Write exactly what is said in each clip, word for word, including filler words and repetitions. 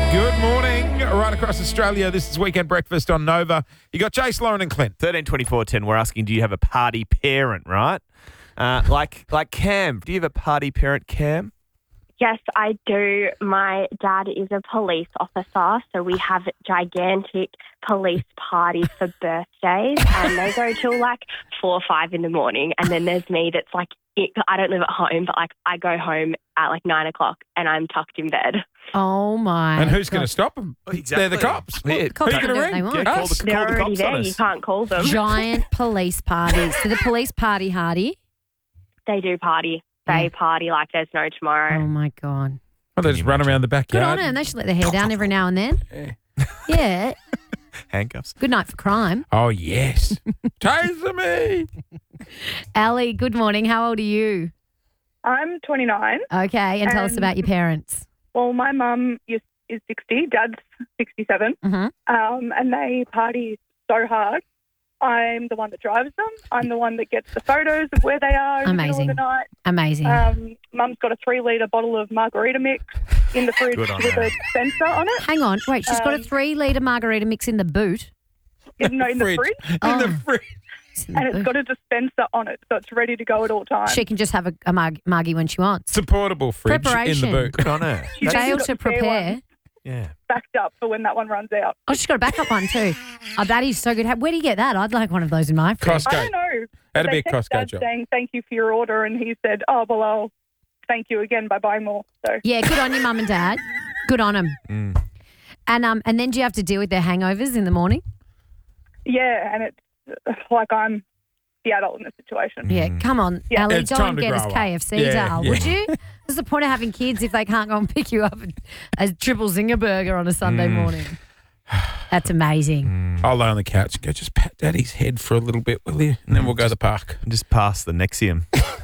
Good morning, right across Australia. This is Weekend Breakfast on Nova. You got Jace, Lauren and Clint. thirteen twenty-four ten, we're asking, do you have a party parent, right? Uh, like like Cam. Do you have a party parent, Cam? Yes, I do. My dad is a police officer, so we have gigantic police parties for birthdays, and they go till like four or five in the morning. And then there's me that's like, I don't live at home, but like I go home at like nine o'clock and I'm tucked in bed. Oh, my. And who's going to stop them? Exactly. They're the cops. Yeah, Cops Who's can going do to what they ring? want. Yeah, call Us? the, They're call the already cops there. on You us. can't call them. Giant police parties. So the police party hardy. They do party. They Yeah. party like there's no tomorrow. Oh, my God. Well, they just run around the Good backyard. on them. They should let their hair down every now and then. Yeah. Yeah. Handcuffs. Good night for crime. Oh, yes. Taser me. Ali, good morning. How old are you? I'm twenty-nine. Okay, and tell us Um, about your parents. Well, my mum is, is sixty, dad's sixty-seven, Mhm. um, and they party so hard. I'm the one that drives them. I'm the one that gets the photos of where they are in the middle Amazing. of the night. Amazing. Um, Mum's got a three-litre bottle of margarita mix in the fridge Good on with her. a dispenser on it. Hang on. Wait, she's got a um, three litre margarita mix in the boot. In, no, in the Fridge. fridge. In Oh. the fridge. It's in the And it's boot. got a dispenser on it, so it's ready to go at all times. She can just have a, a marg- margie when she wants. It's a portable fridge in the Preparation. boot. Good on her. She's That's- Fail got to the spare prepare. one yeah. backed up for when that one runs out. Oh, she's got a backup one too. Oh, that is so good. How- Where do you get that? I'd like one of those in my fridge. Costco. I don't know. That'd be They a text Costco Dad job. saying thank you for your order, and he said, "Oh well, I'll thank you again by buying more." So Yeah, good on you, mum and dad. Good on them. Mm. And um, and then do you have to deal with their hangovers in the morning? yeah, and it's uh, like I'm the adult in the situation. Yeah, come on, Yeah. Ali, It's go time and to get us grow up. K F C, Yeah, Dale, yeah. would you? What's the point of having kids if they can't go and pick you up a triple zinger burger on a Sunday morning? That's amazing. I'll lay on the couch and go, just pat Daddy's head for a little bit, will you? And then we'll go to the park. Just pass the Nexium.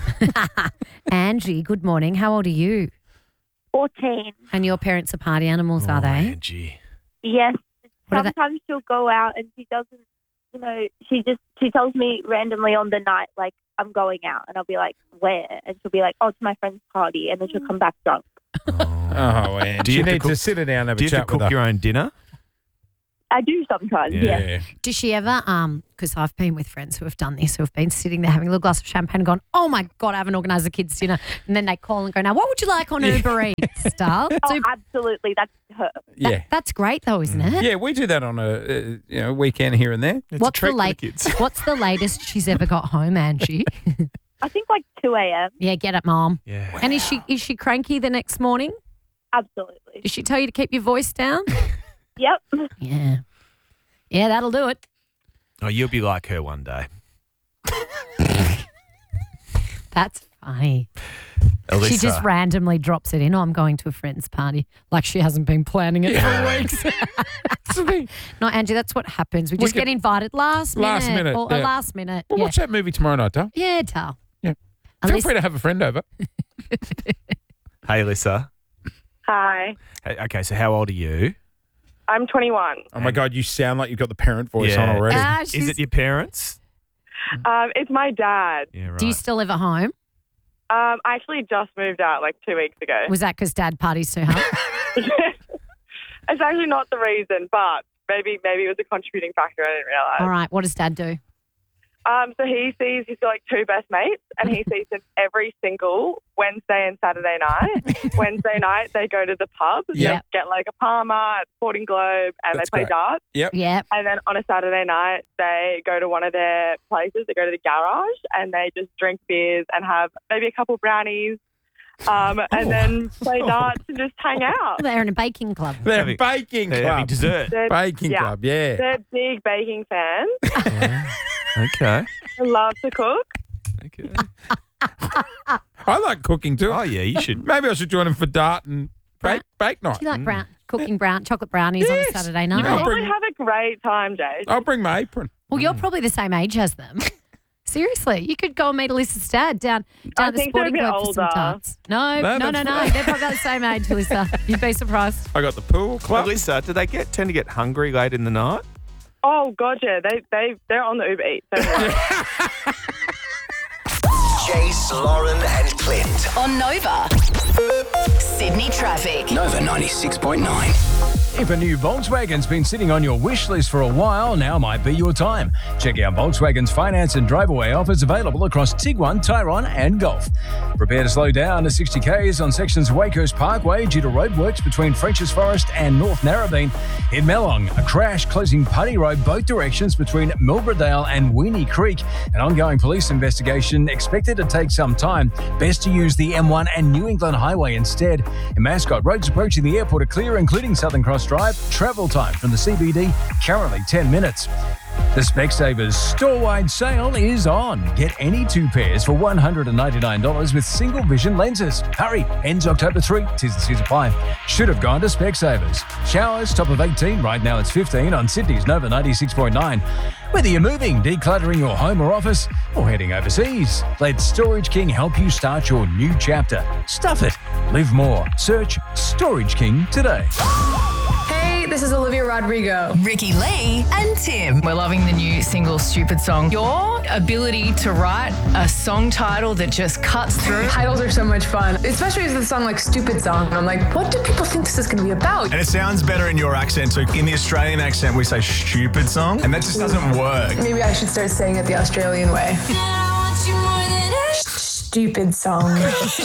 Angie, good morning. How old are you? fourteen. And your parents are party animals, are Oh, they? Angie. Yes. What are they- Sometimes she'll go out and she doesn't, you know, she just, she tells me randomly on the night, like, I'm going out. And I'll be like, where? And she'll be like, oh, it's my friend's party. And then she'll come back drunk. Oh, and Do you you have to need to, cook- sit her down and have Do a you have chat to with cook her. your own dinner? I do sometimes, Yeah. yes. Yeah. Does she ever, um, because I've been with friends who have done this, who have been sitting there having a little glass of champagne and gone, oh my God, I haven't organised a kids' dinner. And then they call and go, now, what would you like on Uber Eats, Dale? Oh, So absolutely. That's her. that- Yeah. that's great though, isn't it? Yeah, we do that on a uh, you know weekend here and there. It's What's a the treat for late? the kids. What's the latest she's ever got home, Angie? I think like two a.m. Yeah, get it, Mom. Yeah. And is she is she cranky the next morning? Absolutely. Does she tell you to keep your voice down? Yep. Yeah, yeah, that'll do it. Oh, you'll be like her one day. That's funny. Elisa. She just randomly drops it in. Oh, I'm going to a friend's party, like she hasn't been planning it for weeks. No, Angie, that's what happens. We just get- get invited last minute. Last minute, Or yeah. a last minute. We'll yeah. watch that movie tomorrow night, Dale. Yeah, Tal. Yeah. At Feel least- free to have a friend over. Hey, Alyssa. Hi, Hey, okay, so how old are you? I'm twenty-one. Oh my God, you sound like you've got the parent voice Yeah. on already. Ah, Is she's- it your parents? Um, it's my dad. Yeah, right. Do you still live at home? Um, I actually just moved out like two weeks ago. Was that because Dad parties too hard? It's actually not the reason, but maybe maybe it was a contributing factor. I didn't realize. All right. What does Dad do? Um, so he sees he's got like two best mates, and he sees them every single Wednesday and Saturday night. Wednesday night they go to the pub, Yep. they get like a Palmer at Sporting Globe, and That's they play great. darts. Yep. Yeah. And then on a Saturday night, they go to one of their places. They go to the garage and they just drink beers and have maybe a couple brownies, um, and Oh. then play Oh. darts and just hang out. They're in a baking club. They're Having- baking They're having club. dessert. They're, Baking yeah. club, yeah. they're big baking fans. Okay. They love to cook. Okay. I like cooking too. Oh, yeah, you should. Maybe I should join them for dart and bake, bake night. Do you like brown cooking brown chocolate brownies Yes. on a Saturday You night? know, They I'll would bring- have a great time, Jade. I'll bring my apron. Well, you're probably the same age as them. Seriously, you could go and meet Alyssa's dad down down I at the think they're a sporting bit club for some older. darts. No, No, no, no, that's no. fine. They're probably about the same age, Alyssa. You'd be surprised. I got the pool club. Alyssa, do they get tend to get hungry late in the night? Oh, God, yeah. They, they, they're on the Uber Eats. Don't worry. Jace, Lauren, and Clint. On Nova. Sydney Traffic. Nova ninety-six point nine. If a new Volkswagen's been sitting on your wish list for a while, now might be your time. Check out Volkswagen's finance and drive-away offers available across Tiguan, Tyrone and Golf. Prepare to slow down to sixty kays on sections of Wakehurst Parkway due to roadworks between French's Forest and North Narrabeen. In Melong, a crash closing Putty Road both directions between Milbradale and Weenie Creek. An ongoing police investigation expected to take some time. Best to use the M one and New England Highway instead. In Mascot, roads approaching the airport are clear, including Southern Cross Drive. Travel time from the C B D, currently ten minutes. The Specsavers store-wide sale is on. Get any two pairs for one hundred ninety-nine dollars with single vision lenses. Hurry, ends October third. Tis the Tis apply. Should have gone to Specsavers. Showers, top of eighteen. Right now it's fifteen on Sydney's Nova ninety-six point nine. Whether you're moving, decluttering your home or office, or heading overseas, let Storage King help you start your new chapter. Stuff it. Live more. Search Storage King today. Hey, this is Olivia Rodrigo. Ricky Lee and Tim. We're loving the new single Stupid Song. Your ability to write a song title that just cuts through. Titles are so much fun, especially with a song like Stupid Song. I'm like, what do people think this is going to be about? And it sounds better in your accent. So in the Australian accent, we say stupid song, and that just doesn't work. Maybe I should start saying it the Australian way. Stupid Song.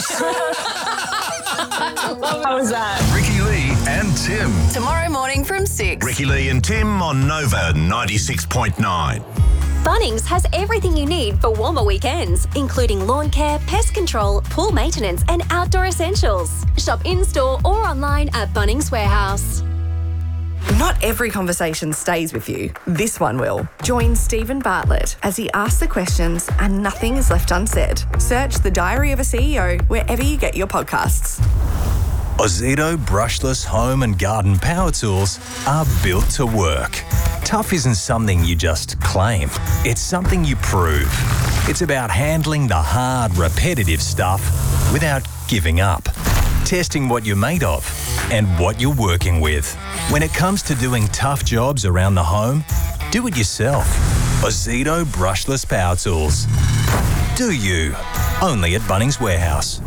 How was that? Ricky Lee and Tim. Tomorrow morning from six. Ricky Lee and Tim on Nova ninety-six point nine. Bunnings has everything you need for warmer weekends, including lawn care, pest control, pool maintenance and outdoor essentials. Shop in-store or online at Bunnings Warehouse. Not every conversation stays with you. This one will. Join Stephen Bartlett as he asks the questions and nothing is left unsaid. Search The Diary of a C E O wherever you get your podcasts. Ozito brushless home and garden power tools are built to work. Tough isn't something you just claim. It's something you prove. It's about handling the hard, repetitive stuff without giving up. Testing what you're made of and what you're working with. When it comes to doing tough jobs around the home, do it yourself. Ozito brushless power tools. Do you? Only at Bunnings Warehouse.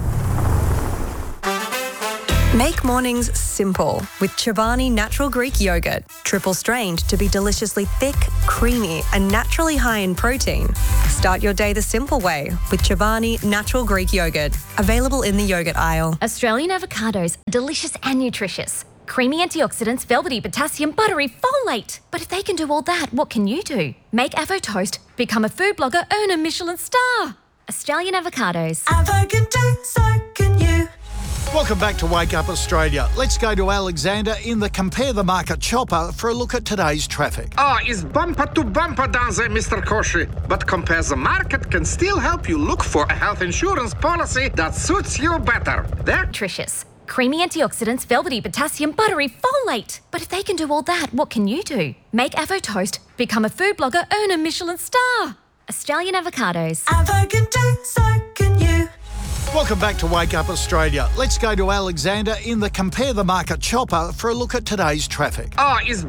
Make mornings simple with Chobani Natural Greek Yogurt. Triple strained to be deliciously thick, creamy and naturally high in protein. Start your day the simple way with Chobani Natural Greek Yogurt. Available in the yogurt aisle. Australian avocados, delicious and nutritious. Creamy antioxidants, velvety potassium, buttery folate. But if they can do all that, what can you do? Make Avo Toast, become a food blogger, earn a Michelin star. Australian avocados. Avo can do, so can you. Welcome back to Wake Up Australia. Let's go to Alexander in the Compare the Market chopper for a look at today's traffic. Ah, oh, it's bumper to bumper down there, Mister Koshi. But Compare the Market can still help you look for a health insurance policy that suits you better. They're nutritious. Creamy antioxidants, velvety potassium, buttery folate. But if they can do all that, what can you do? Make Avo Toast, become a food blogger, earn a Michelin star. Australian avocados. Avo can do, so can you. Welcome back to Wake Up Australia. Let's go to Alexander in the Compare the Market chopper for a look at today's traffic. Ah, oh, it's